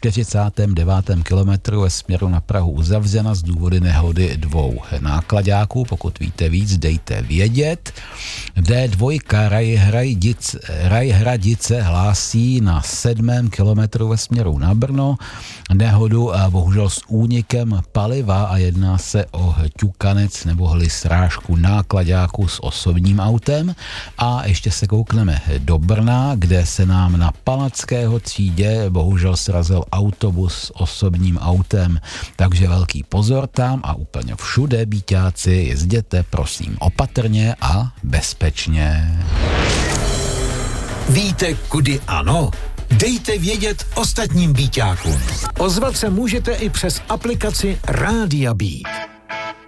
49. kilometru ve směru na Prahu uzavřena z důvodu nehody 2 nákladáků. Pokud víte víc, dejte vědět. D2 Rajhradice hlásí na 7. kilometru ve směru na Brno nehodu a bohužel s únikem paliva a jedná se o ťukanec nebo srážku nákladáků s osobním autem. A ještě se koukneme do Brna, kde se nám na Palackého třídě bohužel srazil autobus s osobním autem. Takže velký pozor tam a úplně všude, býťáci, jezděte prosím opatrně a bezpečně. Víte, kudy ano? Dejte vědět ostatním býťákům. Ozvat se můžete i přes aplikaci Rádia Beat.